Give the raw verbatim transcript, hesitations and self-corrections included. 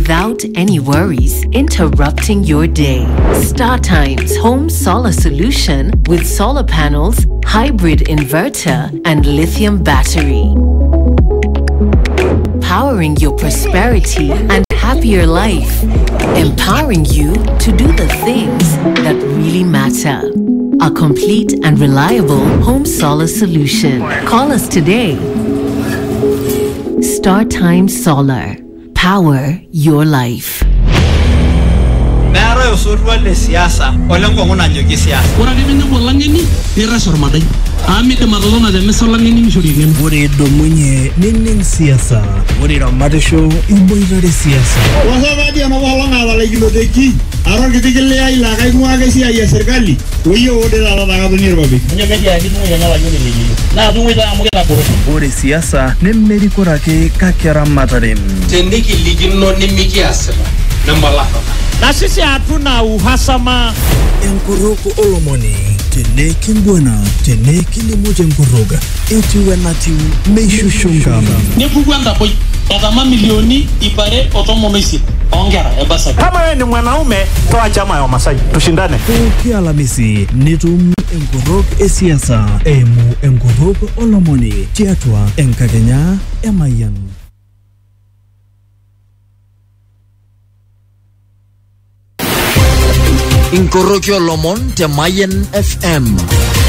without any worries interrupting your day. StarTimes Home Solar Solution with solar panels, hybrid inverter, and lithium battery. Powering your prosperity and happier life. Empowering you to do the things that really matter. A complete and reliable home solar solution. Call us today. StarTimes Solar. Power your life. Mero usurwa le siasa, olengo ngona nyoki siasa. Ora kemene bolangeni, ira sormadai. Ami de marlona de mesolangeni mishurinen. Ore domunye nenen siasa. Ore ramadesho imboirare siasa. Wasabadi ana bolanga wala kilodeki. Aron kitikile ai la kai muage sia ya serikali. Oyo ode la la ga bunir babi. Nyamedi ya kitu ya nyala yule lili. Na tuwe ta muge la boro. Ore siasa nemmeri korake kakera matarem. Tendiki ligino nimiki asema. Nambala. Na sisi hatuna uhasama. Enkuruku olomoni. Tene kingwana, tene kilimoja nkuruga. Eti wenatiu meishu shungama. Nebugwanda boy. Otama milioni ipare otomonoisi. Ongera ebasa. Kama wewe ni mwanaume, toa chama ya Masai. Tushindane. Kia Alhamisi nitum enkuruk esiasa. Emu enkuruk olomoni. Tiatua enkakenya emayan. Inkorokyo Lomon te Mayen F M.